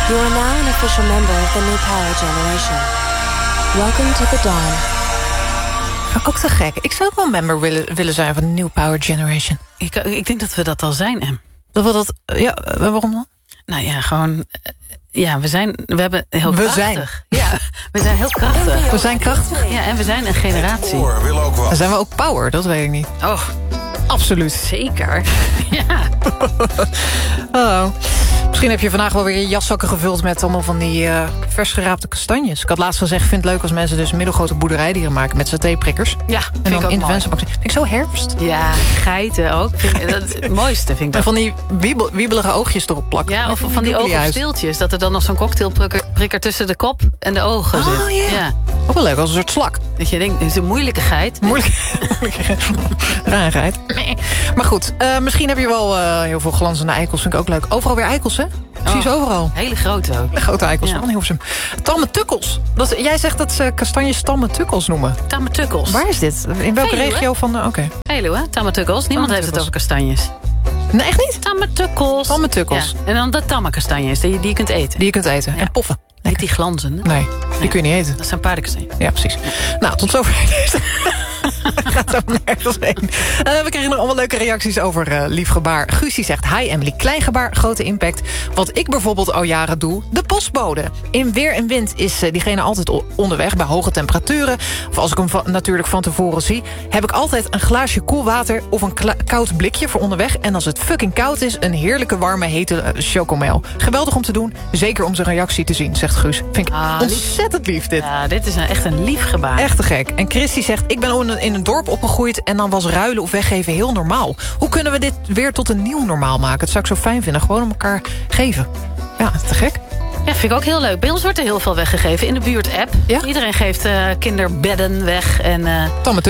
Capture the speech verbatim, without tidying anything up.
You are now an official member of the New Power Generation. Welcome to the dawn. Ook te gek. Ik zou ook wel member willen, willen zijn van de New Power Generation. Ik, ik denk dat we dat al zijn, Em. Dat we dat... Ja, waarom dan? Nou ja, gewoon... Ja, we zijn... We hebben heel we krachtig. zijn. Ja, we zijn heel krachtig. We zijn krachtig. Ja, en we zijn een generatie. Wil ook wat. Dan zijn we ook power, dat weet ik niet. Oh, Absoluut. zeker. Ja. Oh. Misschien heb je vandaag wel weer je jaszakken gevuld met allemaal van die uh, vers geraapte kastanjes. Ik had laatst gezegd, ik vind het leuk als mensen dus middelgrote boerderijdieren maken met satéprikkers. Ja, En vind ik dan ook in de mooi. vensterbank. Vind ik zo herfst. Ja, geiten ook. Vind ik- dat, het mooiste vind ik En dat. van die wiebel, wiebelige oogjes erop plakken. Ja, of Met van die googly eyes. oogopsteeltjes. Dat er dan nog zo'n cocktailprikker tussen de kop en de ogen Oh, zit. ja. Ja. Ook wel leuk, als een soort slak. Dat je denkt, dit is een moeilijke geit. Moeilijk. Rarigheid. Maar goed, uh, misschien heb je wel uh, heel veel glanzende eikels. Vind ik ook leuk. Overal weer eikels, hè? Precies Oh. overal. Hele grote ook. De grote eikels Ja. van Hilversum. Tamme tukkels. Dat, jij zegt dat ze kastanjes tamme tukkels noemen. Tametukkels. Waar is dit? In welke Veluwe. regio van de... Oké. Veluwe, tametukkels. Niemand heeft het over kastanjes. Nee, echt niet? Tametukkels. Tamme tukkels. Ja. En dan de tamme kastanjes, die, die je kunt eten. Die je kunt eten. Ja. En poffen. Niet die glanzende. Nee, die kun je niet eten. Dat zijn paardenkastanjes. Ja, precies. Nou, tot zover deze. Gaat zo nergens heen. Uh, we kregen nog allemaal leuke reacties over uh, lief gebaar. Guussie zegt, hi Emily, klein gebaar, grote impact. Wat ik bijvoorbeeld al jaren doe, de postbode. In weer en wind is uh, diegene altijd o- onderweg bij hoge temperaturen. Of als ik hem va- natuurlijk van tevoren zie, heb ik altijd een glaasje koel water of een kla- koud blikje voor onderweg. En als het fucking koud is, een heerlijke warme hete uh, chocomel. Geweldig om te doen, zeker om zijn reactie te zien, zegt Guus. Vind ik Ah, lief. ontzettend lief dit. Ja, dit is een, echt een lief gebaar. Echt te gek. En Christy zegt, ik ben in een- in een dorp opgegroeid en dan was ruilen of weggeven heel normaal. Hoe kunnen we dit weer tot een nieuw normaal maken? Dat zou ik zo fijn vinden. Gewoon om elkaar geven. Ja, te gek. Ja, vind ik ook heel leuk. Bij ons wordt er heel veel weggegeven in de buurt-app. Ja? Iedereen geeft uh, kinderbedden weg. En, uh, Tamme